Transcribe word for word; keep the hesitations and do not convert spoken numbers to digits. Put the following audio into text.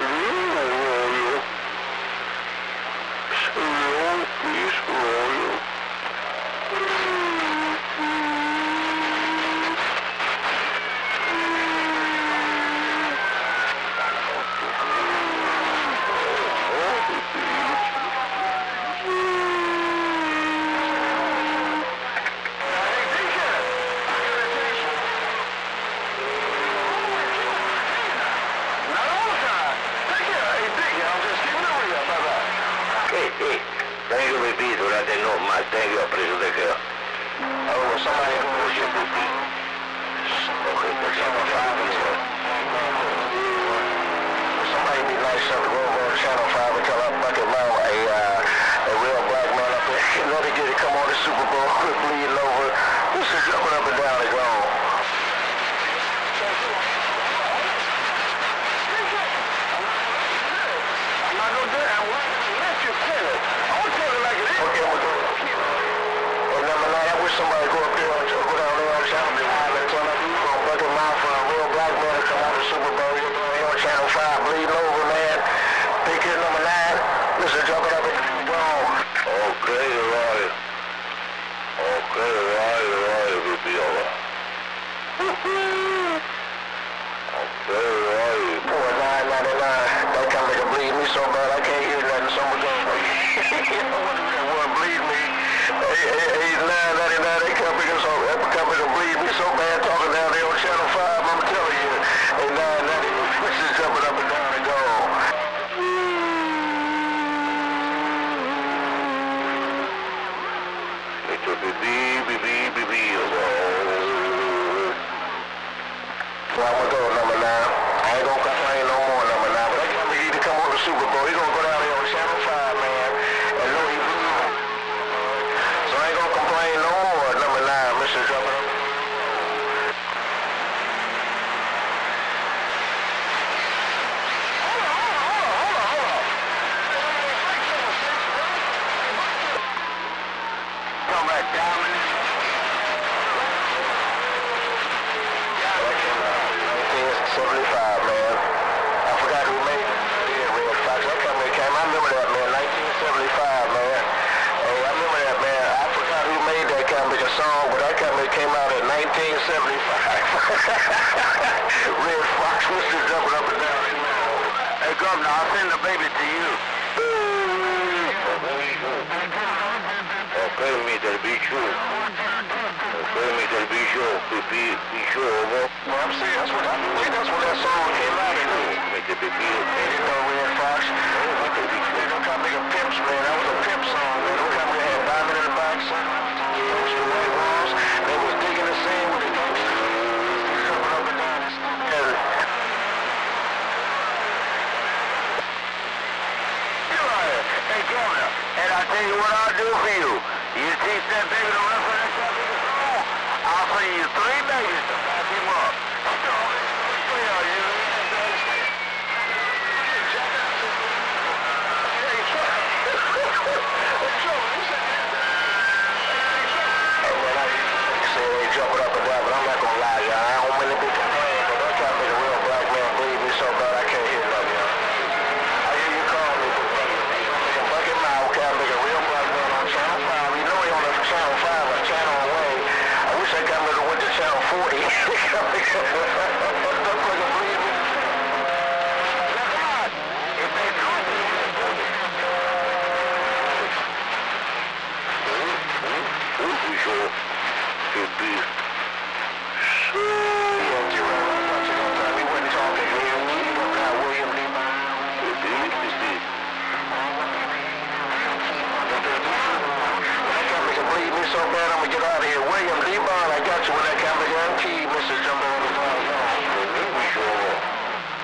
Royal. Slow is Royal. Tengo mi piso, la tengo más, tengo preso de que. Oh, somebody else should be beat. Okay, but channel five is what? Somebody be nice up to go over to channel five and tell that bucket mom a, uh, a real black man up there. You know they get to come on the Super Bowl, quit bleeding over. This is jumping up and down and gone. I'm not no damn way. Let you tell it. I want to tell it like it is. Okay, I'm going to do it. And number nine, I wish somebody go up there and go down there on channel five and tell them you from bucket mouth for a real black man to come out the Super Bowl. You're doing on channel five, bleeding over, man. Big kid number nine. Listen, jumping up and gone. Okay, right. Okay, right, right, we'll be all right. Okay, right. Poor nine ninety-nine. That kind of bleed me so bad I can't hear nothing. So much over. You know what that one bleed me? Hey, hey, hey, nine ninety-nine. They come big so that company to bleed me so bad talking down there on channel five. I'm telling you. Hey, nine ninety-nine. This is jumping up and down and gone. It's a baby, baby, baby. Well, I'm gonna go number nine. I ain't gonna complain no more number nine, but that company need to come on the Super Bowl. He's gonna go down there on channel five, man, and know he bleeding. So I ain't gonna complain no more number nine, Mister Jumping Up. Hold on, hold on, hold on, hold on. Come back, dominant. seventy-five, man. I forgot who made it. Yeah, Red Fox. That company came. I remember that, man. nineteen seventy-five, man. Hey, I remember that, man. I forgot who made that company song, but that company came out in nineteen seventy-five. Red Fox was just jumping up and down. Hey, Governor, I'll send the baby to you. Okay, Mister Bicho. Okay, Mister Bicho. Pipi, Bicho, no? No, I'm saying that's what I think that's what that song came out in. Mister Pipi. They didn't know Red Fox. They don't come make a pimps, man. That was a pimp song. They don't come they had diamond in the back, son. Those two white walls. They was digging the sand with the gangsters. Jumping up and down and stuff. Hey, Governor, and I tell you what I'll do for you. You teach that baby to run for that song, I'll send you three babies to back him up.